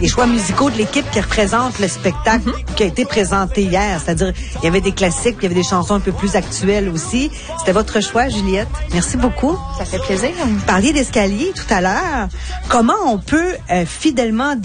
les choix musicaux de l'équipe qui représentent le spectacle qui a été présenté hier. C'est-à-dire, il y avait des classiques, puis il y avait des chansons un peu plus actuelles aussi. C'était votre choix, Juliette. Merci beaucoup. Ça fait plaisir. Vous parliez d'escalier tout à l'heure. Comment on peut fidèlement